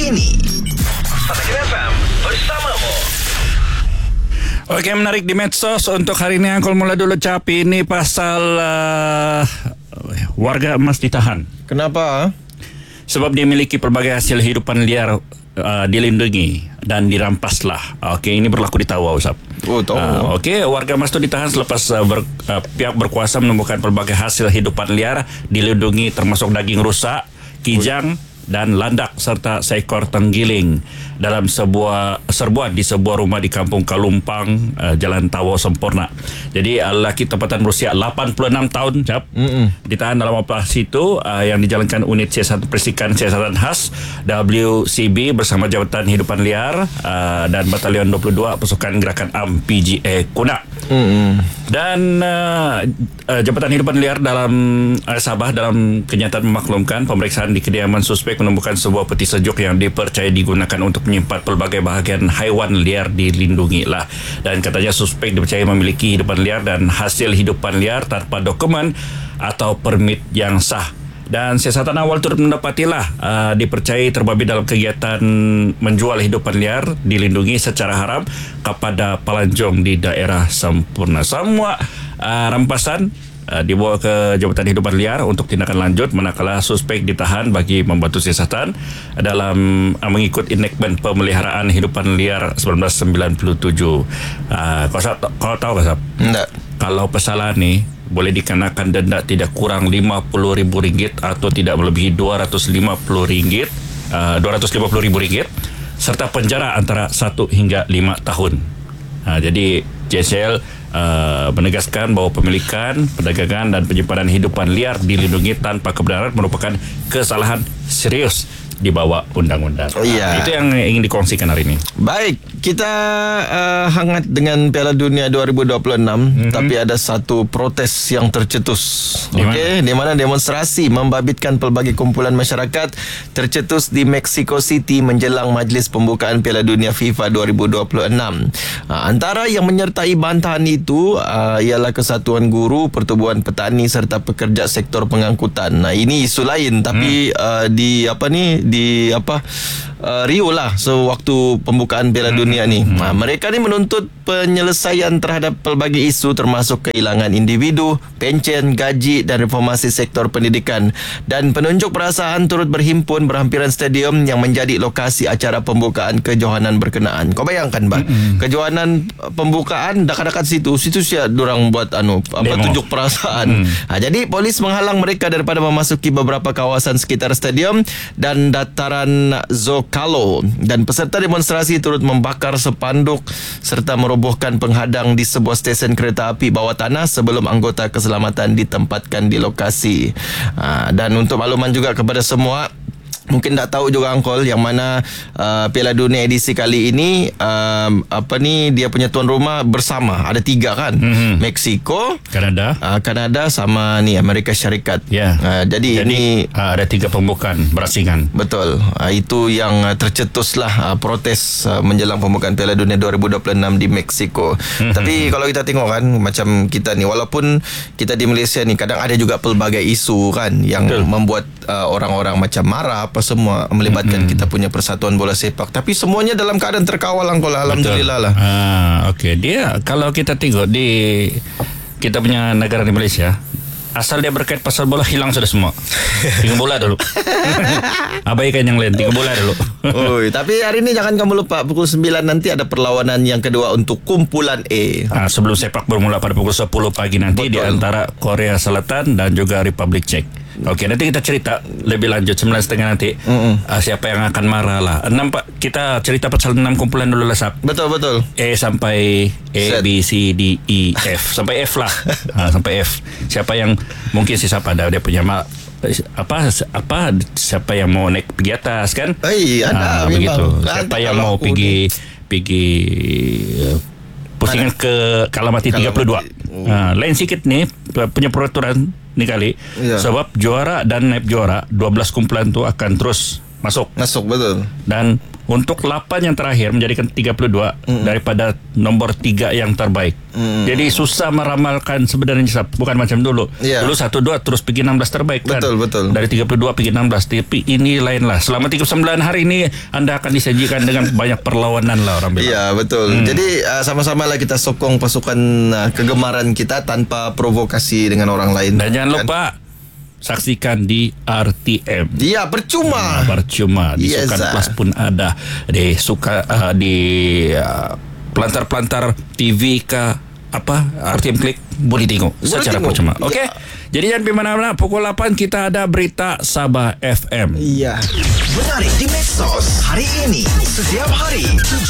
ini. Astana FM bersamamu. Okey, menarik di medsos untuk hari ini. Angkol mula dulu cap ini pasal warga emas ditahan. Kenapa? Sebab dia memiliki pelbagai hasil hidupan liar dilindungi dan dirampaslah. Okey, ini berlaku di Tawau, Ustaz. Oh, tahu. Okey, warga emas itu ditahan selepas pihak berkuasa menemukan pelbagai hasil hidupan liar dilindungi termasuk daging rusak, kijang dan landak serta seekor tenggiling dalam sebuah serbuan di sebuah rumah di Kampung Kalumpang, Jalan Tawau Sempurna. Jadi lelaki tempatan berusia 86 tahun ditahan dalam operasi itu yang dijalankan unit C1 Persikan Siasatan Khas WCB bersama Jabatan Hidupan Liar dan Batalion 22 Pasukan Gerakan AM PGA Kuna. Dan Jabatan Hidupan Liar dalam Sabah dalam kenyataan memaklumkan pemeriksaan di kediaman suspek menemukan sebuah peti sejuk yang dipercayai digunakan untuk menyimpan pelbagai bahagian haiwan liar dilindungi lah. Dan katanya suspek dipercayai memiliki hidupan liar dan hasil hidupan liar tanpa dokumen atau permit yang sah. Dan siasatan awal turut mendapatilah dipercayai terbabi dalam kegiatan menjual hidupan liar dilindungi secara haram kepada pelancong di daerah Sempurna. Semua rampasan dibawa ke Jabatan Hidupan Liar untuk tindakan lanjut manakala suspek ditahan bagi membantu siasatan dalam mengikut enactment pemeliharaan hidupan liar 1997. Kau tahu tak, Sab? Enggak. Kalau kesalahan ni boleh dikenakan denda tidak kurang RM50,000 atau tidak melebihi RM250,000 serta penjara antara 1 hingga 5 tahun. Jadi JSL menegaskan bahawa pemilikan, perdagangan dan penyimpanan hidupan liar dilindungi tanpa kebenaran merupakan kesalahan serius di bawah undang-undang. Itu yang ingin dikongsikan hari ini. Baik, kita hangat dengan Piala Dunia 2026, tapi ada satu protes yang tercetus. Okey, di mana demonstrasi membabitkan pelbagai kumpulan masyarakat tercetus di Mexico City menjelang majlis pembukaan Piala Dunia FIFA 2026. Antara yang menyertai bantahan itu ialah Kesatuan Guru, Pertubuhan Petani serta pekerja sektor pengangkutan. Ini isu lain tapi Rio lah sewaktu pembukaan Piala Dunia ni. Mereka ni menuntut penyelesaian terhadap pelbagai isu termasuk kehilangan individu, pencen, gaji dan reformasi sektor pendidikan. Dan penunjuk perasaan turut berhimpun berhampiran stadium yang menjadi lokasi acara pembukaan kejohanan berkenaan. Kau bayangkan bah, kejohanan pembukaan dekat-dekat situ siapa dorang buat tunjuk perasaan. Jadi polis menghalang mereka daripada memasuki beberapa kawasan sekitar stadium dan dataran Zocalo, dan peserta demonstrasi turut membakar spanduk serta merobohkan penghadang di sebuah stesen kereta api bawah tanah sebelum anggota keselamatan ditempatkan di lokasi. Dan untuk makluman juga kepada semua, mungkin tak tahu juga Angkol yang mana Piala Dunia edisi kali ini dia punya tuan rumah bersama ada 3 kan, Meksiko, Kanada sama ni Amerika Syarikat. Jadi ini ada 3 pembukaan berasingan. Betul. Itu yang tercetuslah protes menjelang pembukaan Piala Dunia 2026 di Meksiko. Tapi kalau kita tengok kan, macam kita ni, walaupun kita di Malaysia ni kadang ada juga pelbagai isu kan yang membuat orang-orang macam marah apa semua, melibatkan kita punya persatuan bola sepak, tapi semuanya dalam keadaan terkawal Angkol, alhamdulillah lah. Okey, dia kalau kita tengok di kita punya negara di Malaysia, asal dia berkait pasal bola hilang sudah semua. Tinggal bola dulu. Abaikan yang lain, tinggal bola dulu. Tapi hari ini jangan kamu lupa pukul 9 nanti ada perlawanan yang kedua untuk kumpulan E. Sebelum sepak bermula pada pukul 10 pagi nanti. Betul. Di antara Korea Selatan dan juga Republik Czech. Okey, nanti kita cerita lebih lanjut 9.30 nanti. Siapa yang akan marah lah. Kita cerita pasal 6 kumpulan dulu lah, Sab. Betul. A sampai A, B, C, D, E, F. Sampai F lah. Sampai F. Siapa yang mungkin siapa ada dia punya siapa yang mau naik pergi atas kan? Ada begitu. Siapa yang mau pergi pusingan ke Kalamati 32. Lain sikit nih punya peraturan ni kali. Sebab juara dan naib juara 12 kumpulan tu akan terus masuk. Betul. Dan untuk 8 yang terakhir menjadikan 32 daripada nombor 3 yang terbaik. Jadi susah meramalkan sebenarnya, bukan macam dulu. Ya. Dulu 1-2 terus pergi 16 terbaik kan. Betul. Dari 32 pergi 16. Tapi ini lain lah. Selama 39 hari ini anda akan disajikan dengan banyak perlawanan lah orang bilang. Ya, betul. Jadi sama-sama lah kita sokong pasukan kegemaran kita tanpa provokasi dengan orang lain. Dan jangan lupa saksikan di RTM. Ya, percuma. Percuma di Yes, Sukan Plus pun ada, di pelantar-pelantar TV ke RTM Klik boleh tengok secara tengok. percuma. Okey. Jadi jangan pergi mana-mana. Pukul 8 kita ada berita Sabah FM. Iya. Menarik di Medsos hari ini. Setiap hari